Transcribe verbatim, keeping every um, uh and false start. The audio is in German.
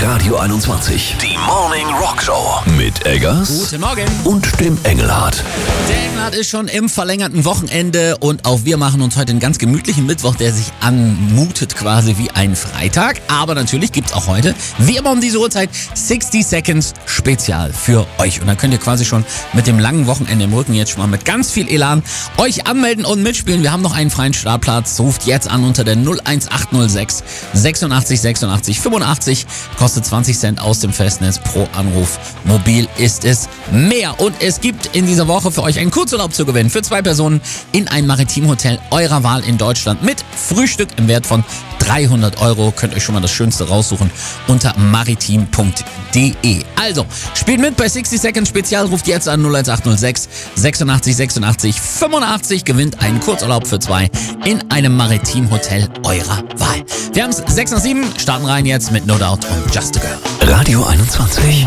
Radio einundzwanzig. Die Morning Rock Show. Mit Eggers. Guten Morgen. Und dem Engelhardt. Der Engelhardt ist schon im verlängerten Wochenende und auch wir machen uns heute einen ganz gemütlichen Mittwoch, der sich anmutet quasi wie ein Freitag. Aber natürlich gibt's auch heute, wie immer um diese Uhrzeit, sixty Seconds Spezial für euch. Und dann könnt ihr quasi schon mit dem langen Wochenende im Rücken jetzt schon mal mit ganz viel Elan euch anmelden und mitspielen. Wir haben noch einen freien Startplatz. Ruft jetzt an unter der null eins acht null sechs sechsundachtzig sechsundachtzig fünfundachtzig. Kostet zwanzig Cent aus dem Festnetz pro Anruf. Mobil ist es mehr. Und es gibt in dieser Woche für euch einen Kurzurlaub zu gewinnen. Für zwei Personen in ein Maritimhotel eurer Wahl in Deutschland mit Frühstück im Wert von dreihundert Euro. Könnt euch schon mal das Schönste raussuchen unter maritim punkt de. Also, spielt mit bei sixty Seconds Spezial. Ruft jetzt an null eins acht null sechs sechsundachtzig sechsundachtzig fünfundachtzig. Gewinnt einen Kurzurlaub für zwei in einem Maritimhotel eurer Wahl. Wir haben es sechs nach sieben. Starten rein jetzt mit No Doubt und Just a Girl. Radio einundzwanzig.